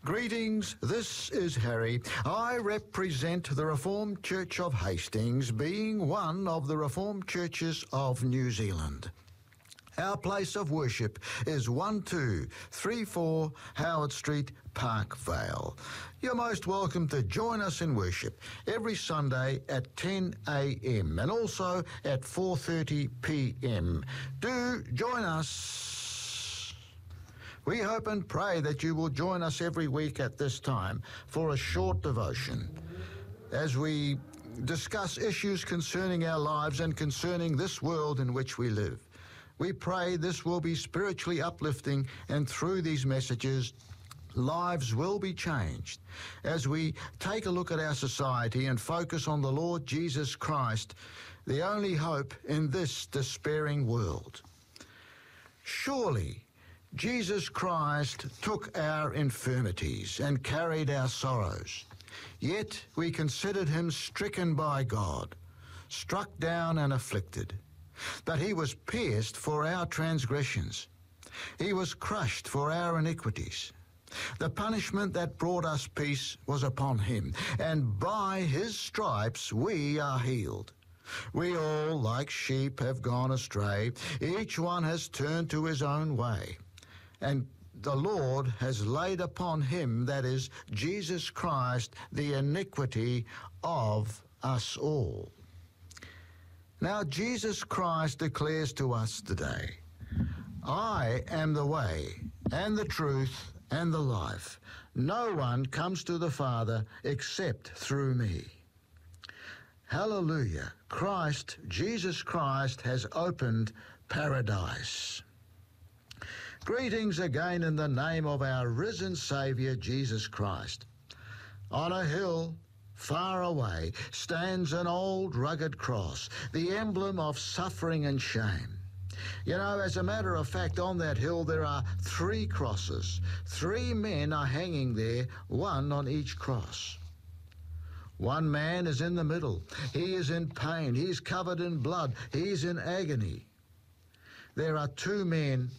Greetings, this is Harry. I represent the Reformed Church of Hastings, being one of the Reformed churches of New Zealand. Our place of worship is 1234 Howard Street, Parkvale. You're most welcome to join us in worship every Sunday at 10 a.m. and also at 4:30 p.m. Do join us. We hope and pray that you will join us every week at this time for a short devotion as we discuss issues concerning our lives and concerning this world in which we live. We pray this will be spiritually uplifting, and through these messages, lives will be changed as we take a look at our society and focus on the Lord Jesus Christ, the only hope in this despairing world. Surely, Jesus Christ took our infirmities and carried our sorrows. Yet we considered him stricken by God, struck down and afflicted. But he was pierced for our transgressions. He was crushed for our iniquities. The punishment that brought us peace was upon him, and by his stripes we are healed. We all, like sheep, have gone astray. Each one has turned to his own way. And the Lord has laid upon him, that is, Jesus Christ, the iniquity of us all. Now, Jesus Christ declares to us today, I am the way and the truth and the life. No one comes to the Father except through me. Hallelujah. Christ, Jesus Christ, has opened paradise. Greetings again in the name of our risen Savior, Jesus Christ. On a hill far away stands an old rugged cross, the emblem of suffering and shame. You know, as a matter of fact, on that hill there are 3 crosses. 3 men are hanging there, one on each cross. One man is in the middle. He is in pain. He's covered in blood. He's in agony. There are 2 men